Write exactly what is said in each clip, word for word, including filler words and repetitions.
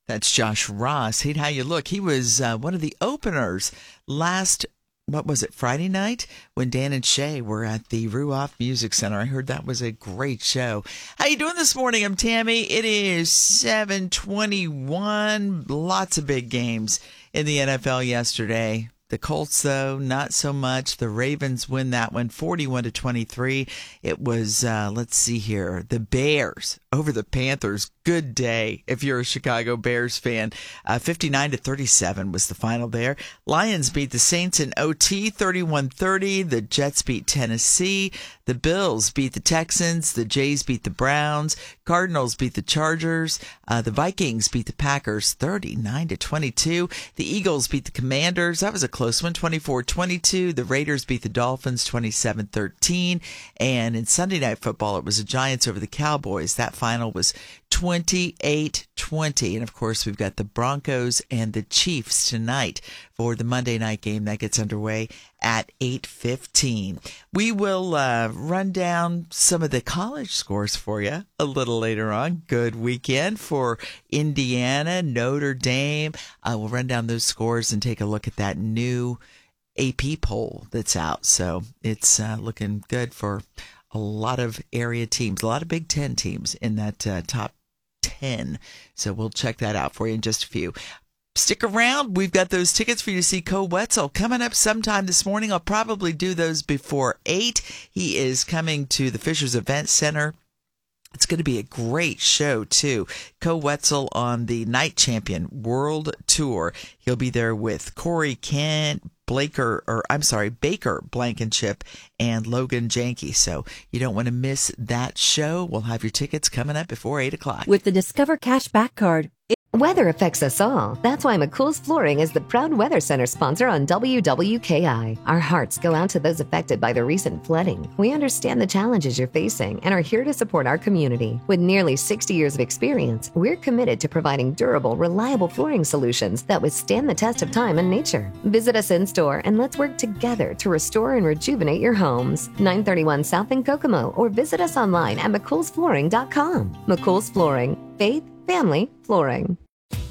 That's Josh Ross. Hey, how you look? He was uh, one of the openers last, what was it, Friday night when Dan and Shay were at the Ruoff Music Center. I heard that was a great show. How you doing this morning? I'm Tammy. It is seven twenty-one. Lots of big games in the N F L yesterday. The Colts, though, not so much. The Ravens win that one, forty-one to twenty-three. It was, uh, let's see here, the Bears over the Panthers. Good day if you're a Chicago Bears fan. Uh, fifty-nine to thirty-seven was the final there. Lions beat the Saints in O T, thirty-one thirty. The Jets beat Tennessee. The Bills beat the Texans. The Jays beat the Browns. Cardinals beat the Chargers. Uh, the Vikings beat the Packers, thirty-nine to twenty-two. The Eagles beat the Commanders. That was a close one, twenty-four twenty-two. The Raiders beat the Dolphins, twenty-seven thirteen. And in Sunday Night Football, it was the Giants over the Cowboys. That final was twenty-eight twenty. And, of course, we've got the Broncos and the Chiefs tonight for the Monday night game that gets underway at eight fifteen. We will uh, run down some of the college scores for you a little later on. Good weekend for Indiana, Notre Dame. Uh, we'll run down those scores and take a look at that new A P poll that's out. So it's uh, looking good for a lot of area teams, a lot of Big Ten teams in that uh, top ten. So we'll check that out for you in just a few. Stick around. We've got those tickets for you to see Co Wetzel coming up sometime this morning. I'll probably do those before eight. He is coming to the Fishers Event Center. It's going to be a great show, too. Co Wetzel on the Night Champion World Tour. He'll be there with Corey Kent, Blaker, or I'm sorry, Baker Blankenship, and Logan Janke. So you don't want to miss that show. We'll have your tickets coming up before eight o'clock. With the Discover Cashback Card. Weather affects us all. That's why McCool's Flooring is the proud Weather Center sponsor on W W K I. Our hearts go out to those affected by the recent flooding. We understand the challenges you're facing and are here to support our community. With nearly sixty years of experience, we're committed to providing durable, reliable flooring solutions that withstand the test of time and nature. Visit us in store and let's work together to restore and rejuvenate your homes. nine thirty-one South in Kokomo, or visit us online at mccool's flooring dot com. McCool's Flooring. Faith, family, flooring.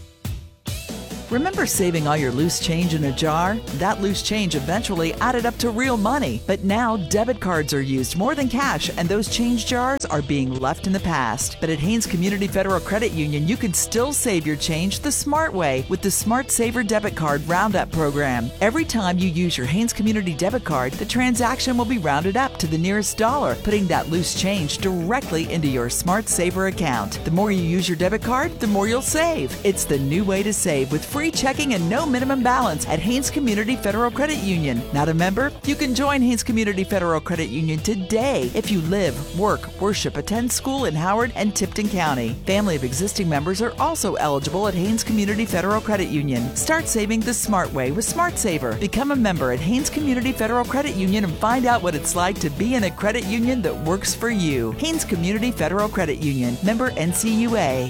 Remember saving all your loose change in a jar? That loose change eventually added up to real money. But now debit cards are used more than cash, and those change jars are being left in the past. But at Haynes Community Federal Credit Union, you can still save your change the smart way with the Smart Saver Debit Card Roundup program. Every time you use your Haynes Community debit card, the transaction will be rounded up to the nearest dollar, putting that loose change directly into your Smart Saver account. The more you use your debit card, the more you'll save. It's the new way to save with free checking and no minimum balance at Haynes Community Federal Credit Union. Not a member? You can join Haynes Community Federal Credit Union today if you live, work, worship, attend school in Howard and Tipton County. Family of existing members are also eligible at Haynes Community Federal Credit Union. Start saving the smart way with Smart Saver. Become a member at Haynes Community Federal Credit Union and find out what it's like to be in a credit union that works for you. Haynes Community Federal Credit Union. Member N C U A.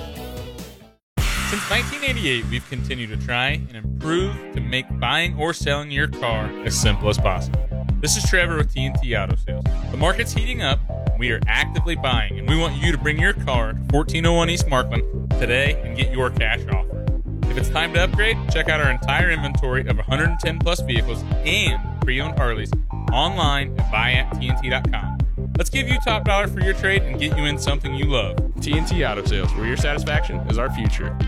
Since nineteen eighty-eight, we've continued to try and improve to make buying or selling your car as simple as possible. This is Trevor with T N T Auto Sales. The market's heating up, we are actively buying, and we want you to bring your car to fourteen oh one East Markland today and get your cash offer. If it's time to upgrade, check out our entire inventory of one hundred ten plus vehicles and pre-owned Harleys online at buy at T N T dot com. Let's give you top dollar for your trade and get you in something you love. T N T Auto Sales, where your satisfaction is our future.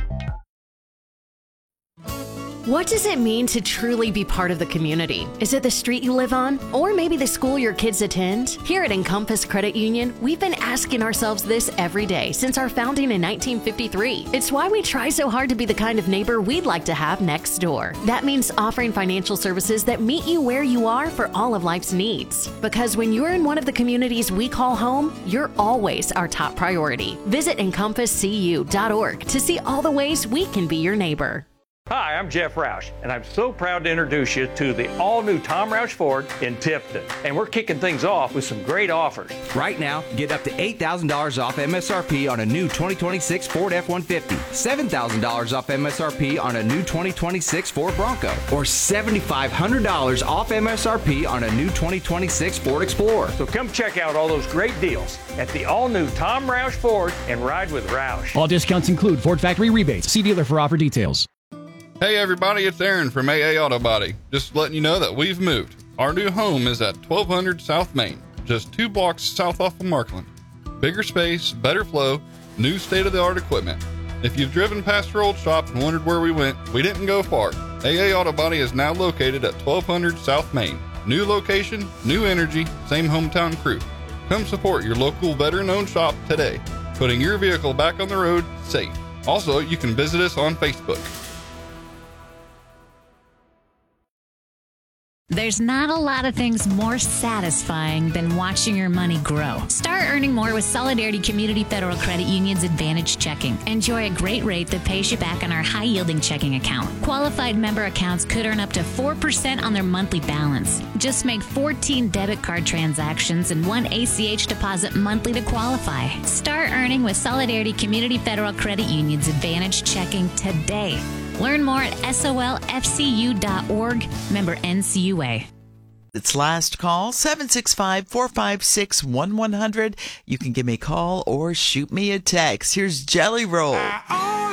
What does it mean to truly be part of the community? Is it the street you live on? Or maybe the school your kids attend? Here at Encompass Credit Union, we've been asking ourselves this every day since our founding in nineteen fifty-three. It's why we try so hard to be the kind of neighbor we'd like to have next door. That means offering financial services that meet you where you are for all of life's needs. Because when you're in one of the communities we call home, you're always our top priority. Visit encompass c u dot org to see all the ways we can be your neighbor. Hi, I'm Jeff Roush, and I'm so proud to introduce you to the all-new Tom Roush Ford in Tipton. And we're kicking things off with some great offers. Right now, get up to eight thousand dollars off M S R P on a new twenty twenty-six Ford F one fifty, seven thousand dollars off M S R P on a new twenty twenty-six Ford Bronco, or seven thousand five hundred dollars off M S R P on a new twenty twenty-six Ford Explorer. So come check out all those great deals at the all-new Tom Roush Ford and ride with Roush. All discounts include Ford factory rebates. See dealer for offer details. Hey everybody, it's Aaron from A A Auto Body. Just letting you know that we've moved. Our new home is at twelve hundred South Main, just two blocks south off of Markland. Bigger space, better flow, new state-of-the-art equipment. If you've driven past our old shop and wondered where we went, we didn't go far. A A Auto Body is now located at twelve hundred South Main. New location, new energy, same hometown crew. Come support your local veteran-owned shop today, putting your vehicle back on the road safe. Also, you can visit us on Facebook. There's not a lot of things more satisfying than watching your money grow. Start earning more with Solidarity Community Federal Credit Union's Advantage Checking. Enjoy a great rate that pays you back on our high-yielding checking account. Qualified member accounts could earn up to four percent on their monthly balance. Just make fourteen debit card transactions and one A C H deposit monthly to qualify. Start earning with Solidarity Community Federal Credit Union's Advantage Checking today. Learn more at S O L F C U dot org, member N C U A. It's last call, seven six five, four five six, one one zero zero. You can give me a call or shoot me a text. Here's Jelly Roll.